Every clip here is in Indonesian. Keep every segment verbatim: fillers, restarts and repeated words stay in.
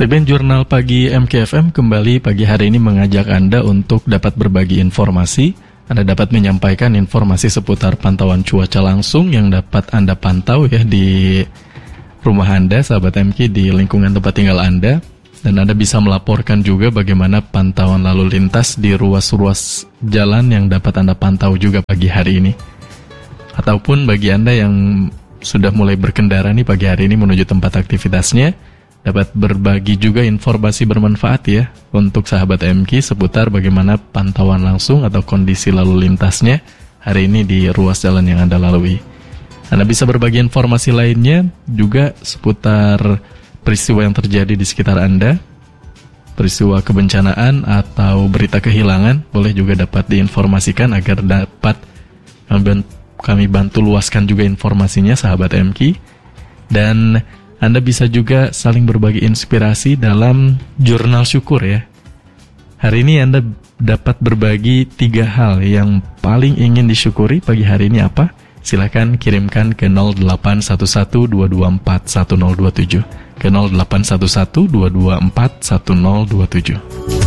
Segmen Jurnal Pagi M K F M kembali pagi hari ini mengajak Anda untuk dapat berbagi informasi. Anda dapat menyampaikan informasi seputar pantauan cuaca langsung yang dapat Anda pantau ya di rumah Anda, sahabat M K, di lingkungan tempat tinggal Anda. Dan Anda bisa melaporkan juga bagaimana pantauan lalu lintas di ruas-ruas jalan yang dapat Anda pantau juga pagi hari ini. Ataupun bagi Anda yang sudah mulai berkendara nih pagi hari ini menuju tempat aktivitasnya, dapat berbagi juga informasi bermanfaat ya untuk sahabat M K seputar bagaimana pantauan langsung atau kondisi lalu lintasnya hari ini di ruas jalan yang Anda lalui. Anda bisa berbagi informasi lainnya juga seputar peristiwa yang terjadi di sekitar Anda, peristiwa kebencanaan atau berita kehilangan, boleh juga dapat diinformasikan agar dapat kami bantu luaskan juga informasinya sahabat M K. Dan Anda bisa juga saling berbagi inspirasi dalam jurnal syukur ya. Hari ini Anda dapat berbagi tiga hal yang paling ingin disyukuri pagi hari ini apa? Silakan kirimkan ke nol delapan satu satu dua dua empat satu nol dua tujuh, ke nol delapan satu satu dua dua empat satu nol dua tujuh.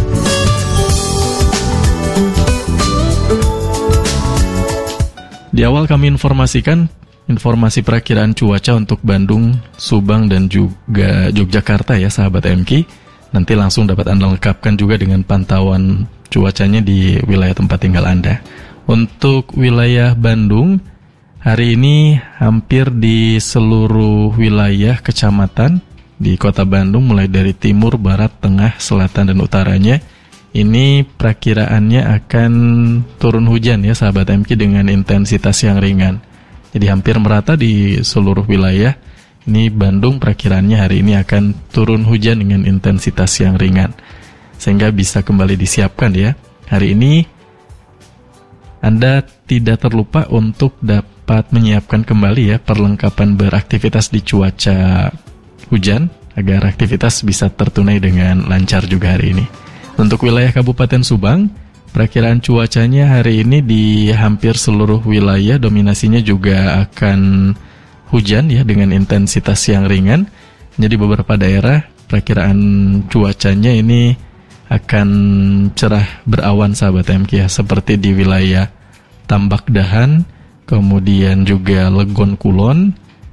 Di awal kami informasikan informasi perakiraan cuaca untuk Bandung, Subang, dan juga Yogyakarta ya sahabat M K. Nanti langsung dapat Anda lengkapkan juga dengan pantauan cuacanya di wilayah tempat tinggal Anda. Untuk wilayah Bandung, hari ini hampir di seluruh wilayah kecamatan di kota Bandung, mulai dari timur, barat, tengah, selatan, dan utaranya, ini perakiraannya akan turun hujan ya sahabat M K dengan intensitas yang ringan. Jadi hampir merata di seluruh wilayah. Ini Bandung perakiraannya hari ini akan turun hujan dengan intensitas yang ringan. Sehingga bisa kembali disiapkan ya. Hari ini Anda tidak terlupa untuk dapat menyiapkan kembali ya perlengkapan beraktivitas di cuaca hujan agar aktivitas bisa tertunai dengan lancar juga hari ini. Untuk wilayah Kabupaten Subang, perakiraan cuacanya hari ini di hampir seluruh wilayah dominasinya juga akan hujan ya dengan intensitas yang ringan. Jadi beberapa daerah perakiraan cuacanya ini akan cerah berawan sahabat M K ya, seperti di wilayah Tambak Dahan, kemudian juga Legon Kulon,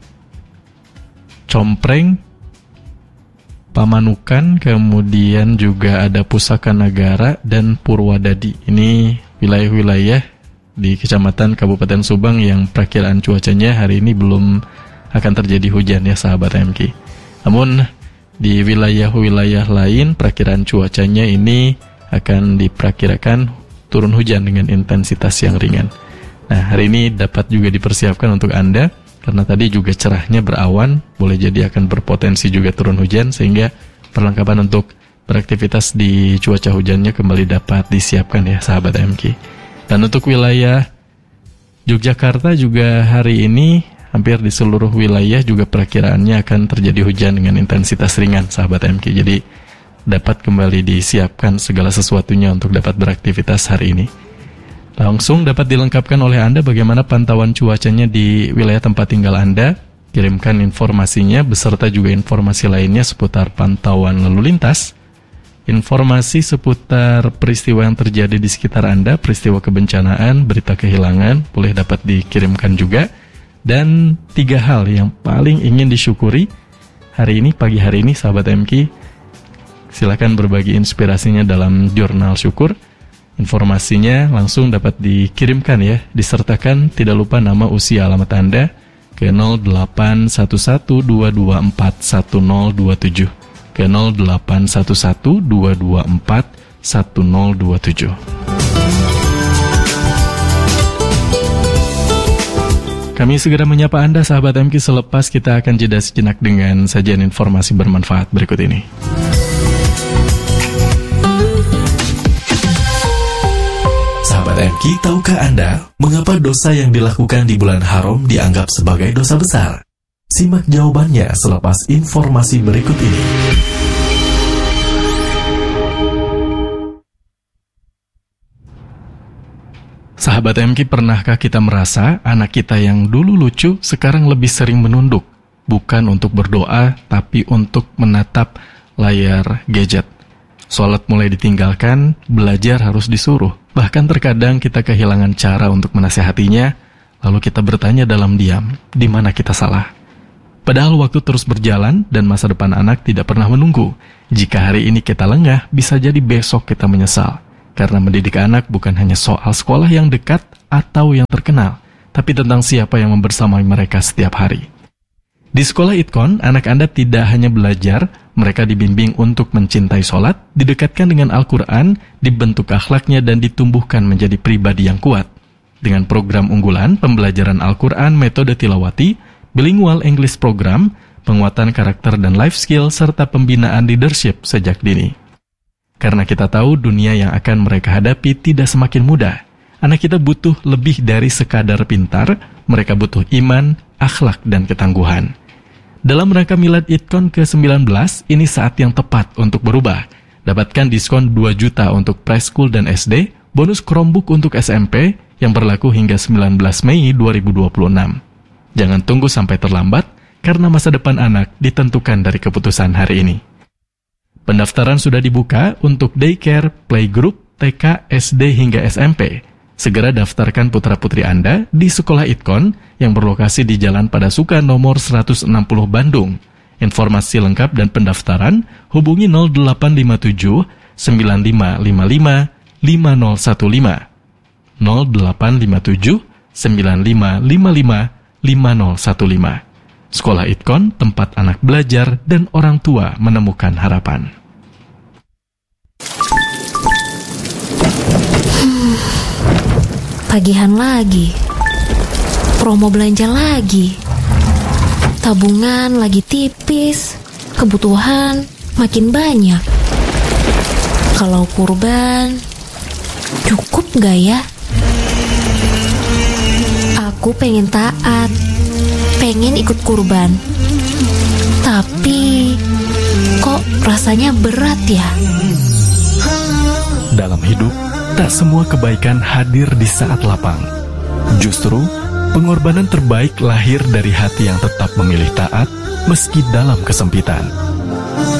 Compreng, Pamanukan, kemudian juga ada Pusaka Nagara dan Purwadadi. Ini wilayah-wilayah di Kecamatan Kabupaten Subang yang perakiraan cuacanya hari ini belum akan terjadi hujan ya sahabat M K. Namun di wilayah-wilayah lain perakiraan cuacanya ini akan diperkirakan turun hujan dengan intensitas yang ringan. Nah, hari ini dapat juga dipersiapkan untuk Anda karena tadi juga cerahnya berawan, boleh jadi akan berpotensi juga turun hujan, sehingga perlengkapan untuk beraktivitas di cuaca hujannya kembali dapat disiapkan ya sahabat M K. Dan untuk wilayah Yogyakarta juga hari ini hampir di seluruh wilayah juga perakiraannya akan terjadi hujan dengan intensitas ringan sahabat M K. Jadi dapat kembali disiapkan segala sesuatunya untuk dapat beraktivitas hari ini. Langsung dapat dilengkapkan oleh Anda bagaimana pantauan cuacanya di wilayah tempat tinggal Anda. Kirimkan informasinya beserta juga informasi lainnya seputar pantauan lalu lintas, informasi seputar peristiwa yang terjadi di sekitar Anda, peristiwa kebencanaan, berita kehilangan, boleh dapat dikirimkan juga. Dan tiga hal yang paling ingin disyukuri hari ini, pagi hari ini sahabat M K, silakan berbagi inspirasinya dalam jurnal syukur. Informasinya langsung dapat dikirimkan ya, disertakan tidak lupa nama, usia, alamat Anda ke nol delapan satu satu dua dua empat satu nol dua tujuh, ke nol delapan satu satu dua dua empat satu nol dua tujuh. Kami segera menyapa Anda sahabat M K selepas kita akan jeda sejenak dengan sajian informasi bermanfaat berikut ini. Sahabat M K, tahukah Anda mengapa dosa yang dilakukan di bulan haram dianggap sebagai dosa besar? Simak jawabannya selepas informasi berikut ini. Sahabat M K, pernahkah kita merasa anak kita yang dulu lucu sekarang lebih sering menunduk? Bukan untuk berdoa, tapi untuk menatap layar gadget. Sholat mulai ditinggalkan, belajar harus disuruh. Bahkan terkadang kita kehilangan cara untuk menasihatinya, lalu kita bertanya dalam diam, di mana kita salah. Padahal waktu terus berjalan dan masa depan anak tidak pernah menunggu. Jika hari ini kita lengah, bisa jadi besok kita menyesal. Karena mendidik anak bukan hanya soal sekolah yang dekat atau yang terkenal, tapi tentang siapa yang membersamai mereka setiap hari. Di sekolah Itkon, anak Anda tidak hanya belajar, mereka dibimbing untuk mencintai sholat, didekatkan dengan Al-Quran, dibentuk akhlaknya dan ditumbuhkan menjadi pribadi yang kuat. Dengan program unggulan, pembelajaran Al-Quran, metode tilawati, bilingual English program, penguatan karakter dan life skill, serta pembinaan leadership sejak dini. Karena kita tahu dunia yang akan mereka hadapi tidak semakin mudah. Anak kita butuh lebih dari sekadar pintar, mereka butuh iman, akhlak, dan ketangguhan. Dalam rangka Milad Itkon ke sembilan belas, ini saat yang tepat untuk berubah. Dapatkan diskon dua juta untuk preschool dan S D, bonus Chromebook untuk S M P yang berlaku hingga sembilan belas Mei dua ribu dua puluh enam. Jangan tunggu sampai terlambat, karena masa depan anak ditentukan dari keputusan hari ini. Pendaftaran sudah dibuka untuk daycare, playgroup, T K, S D hingga S M P. Segera daftarkan putra-putri Anda di Sekolah Itkon yang berlokasi di Jalan Padasuka nomor seratus enam puluh Bandung. Informasi lengkap dan pendaftaran hubungi nol delapan lima tujuh sembilan lima lima lima lima nol satu lima nol delapan lima tujuh sembilan lima lima lima lima nol satu lima. Sekolah Itkon, tempat anak belajar dan orang tua menemukan harapan. Tagihan lagi, promo belanja lagi, tabungan lagi tipis, kebutuhan makin banyak. Kalau kurban, cukup gak ya? Aku pengen taat, pengen ikut kurban, tapi kok rasanya berat ya? Dalam hidup, tak semua kebaikan hadir di saat lapang. Justru, pengorbanan terbaik lahir dari hati yang tetap memilih taat meski dalam kesempitan.